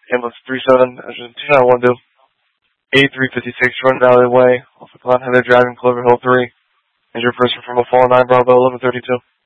Ambulance 37, engine 2912, 8356 Jordan Valley Way, off of Glen Heather Drive in Clover Hill 3. Injured person from a fall 9 Bravo 1132.